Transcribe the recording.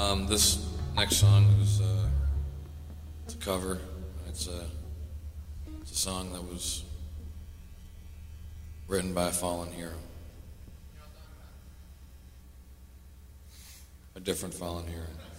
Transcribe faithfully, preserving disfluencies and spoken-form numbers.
Um, this next song is uh, it's a cover. It's a it's a song that was written by a fallen hero, a different fallen hero.